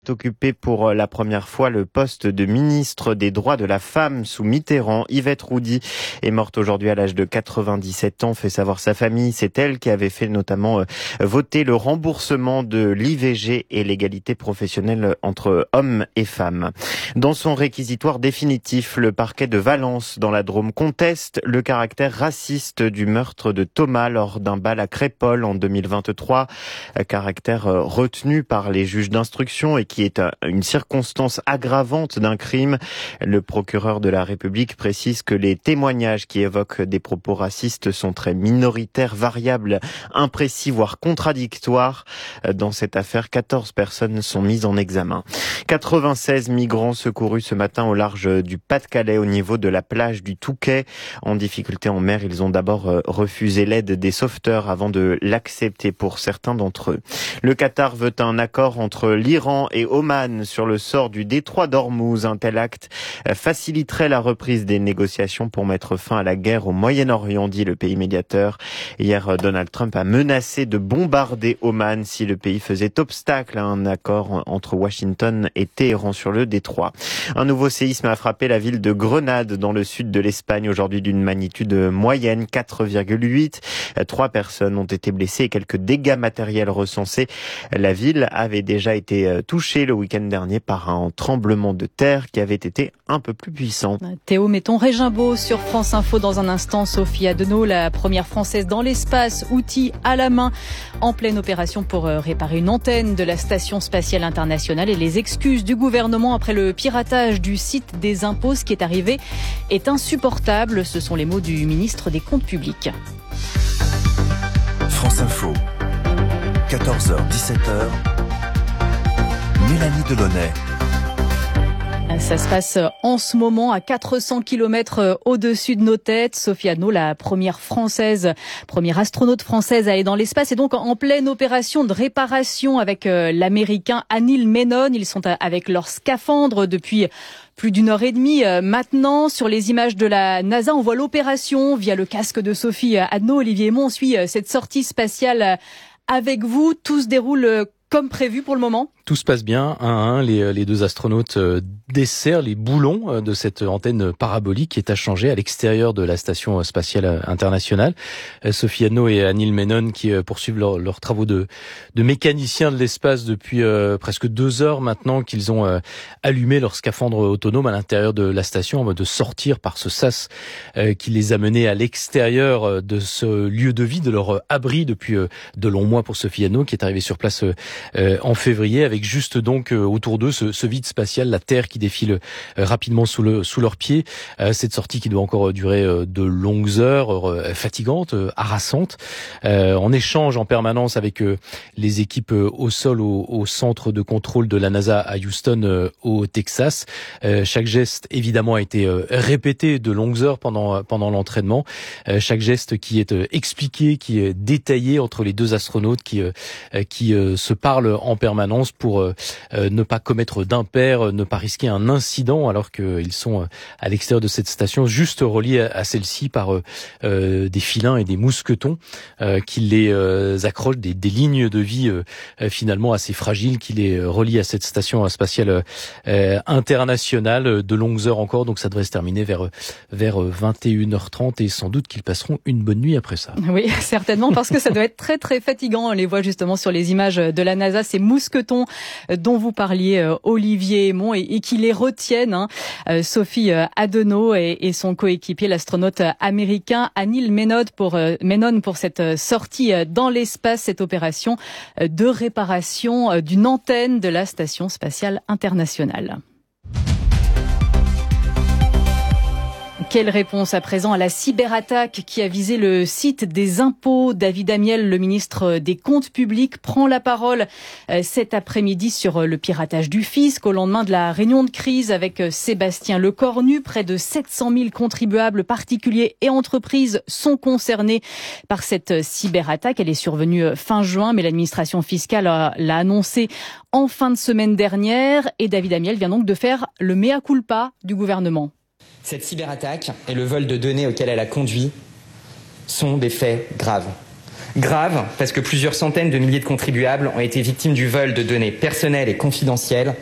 Occupé pour la première fois le poste de ministre des Droits de la Femme sous Mitterrand. Yvette Roudy est morte aujourd'hui à l'âge de 97 ans, fait savoir sa famille. C'est elle qui avait fait notamment voter le remboursement de l'IVG et l'égalité professionnelle entre hommes et femmes. Dans son réquisitoire définitif, le parquet de Valence dans la Drôme conteste le caractère raciste du meurtre de Thomas lors d'un bal à Crépol en 2023. Caractère retenu par les juges d'instruction et qui est une circonstance aggravante d'un crime. Le procureur de la République précise que les témoignages qui évoquent des propos racistes sont très minoritaires, variables, imprécis, voire contradictoires. Dans cette affaire, 14 personnes sont mises en examen. 96 migrants secourus ce matin au large du Pas-de-Calais au niveau de la plage du Touquet. En difficulté en mer, ils ont d'abord refusé l'aide des sauveteurs avant de l'accepter pour certains d'entre eux. Le Qatar veut un accord entre l'Iran et Oman sur le sort du détroit d'Ormuz. Un tel acte faciliterait la reprise des négociations pour mettre fin à la guerre au Moyen-Orient, dit le pays médiateur. Hier, Donald Trump a menacé de bombarder Oman si le pays faisait obstacle à un accord entre Washington et Téhéran sur le détroit. Un nouveau séisme a frappé la ville de Grenade dans le sud de l'Espagne, aujourd'hui d'une magnitude moyenne, 4,8. 3 personnes ont été blessées et quelques dégâts matériels recensés. La ville avait déjà été touchée le week-end dernier par un tremblement de terre qui avait été un peu plus puissant. Théo Metton Régimbaud sur France Info dans un instant. Sophie Adenau, la première française dans l'espace, outils à la main, en pleine opération pour réparer une antenne de la Station Spatiale Internationale. Et les excuses du gouvernement après le piratage du site des impôts, ce qui est arrivé est insupportable. Ce sont les mots du ministre des Comptes publics. France Info, 14h, 17h. Mélanie Delaunay. Ça se passe en ce moment à 400 km au-dessus de nos têtes. Sophie Adenau, la première astronaute française à aller dans l'espace, est donc en pleine opération de réparation avec l'américain Anil Menon. Ils sont avec leur scaphandre depuis plus d'une heure et demie maintenant. Sur les images de la NASA, on voit l'opération via le casque de Sophie Adenau. Olivier Aymon, on suit cette sortie spatiale avec vous. Tout se déroule comme prévu pour le moment? Tout se passe bien, 1 à 1. Les deux astronautes desserrent les boulons de cette antenne parabolique qui est à changer à l'extérieur de la Station Spatiale Internationale. Sophie Adenau et Anil Menon qui poursuivent leurs travaux de mécaniciens de l'espace depuis presque 2 heures maintenant qu'ils ont allumé leur scaphandre autonome à l'intérieur de la station en mode de sortir par ce sas qui les a menés à l'extérieur de ce lieu de vie, de leur abri depuis de longs mois pour Sophie Adenau qui est arrivée sur place en février avec juste donc autour d'eux ce vide spatial, la Terre qui défile rapidement sous leurs pieds. Cette sortie qui doit encore durer de longues heures, fatigantes, harassantes. En échange en permanence avec les équipes au sol au centre de contrôle de la NASA à Houston au Texas. Chaque geste évidemment a été répété de longues heures pendant l'entraînement. Chaque geste qui est expliqué, qui est détaillé entre les deux astronautes qui se parlent en permanence pour ne pas commettre d'impair, ne pas risquer un incident alors qu'ils sont à l'extérieur de cette station, juste reliés à celle-ci par des filins et des mousquetons qui les accrochent, des lignes de vie finalement assez fragiles qui les relient à cette station spatiale internationale. De longues heures encore, donc ça devrait se terminer vers 21h30 et sans doute qu'ils passeront une bonne nuit après ça. Oui, certainement, parce que ça doit être très très fatigant. On les voit justement sur les images de la NASA, ces mousquetons dont vous parliez, Olivier Aymon, et qui les retiennent. Sophie Adenau et son coéquipier, l'astronaute américain Anil Menon pour cette sortie dans l'espace, cette opération de réparation d'une antenne de la Station Spatiale Internationale. Quelle réponse à présent à la cyberattaque qui a visé le site des impôts? David Amiel, le ministre des Comptes publics, prend la parole cet après-midi sur le piratage du fisc au lendemain de la réunion de crise avec Sébastien Lecornu. Près de 700 000 contribuables particuliers et entreprises sont concernés par cette cyberattaque. Elle est survenue fin juin, mais l'administration fiscale l'a annoncé en fin de semaine dernière. Et David Amiel vient donc de faire le mea culpa du gouvernement. Cette cyberattaque et le vol de données auquel elle a conduit sont des faits graves. Grave, parce que plusieurs centaines de milliers de contribuables ont été victimes du vol de données personnelles et confidentielles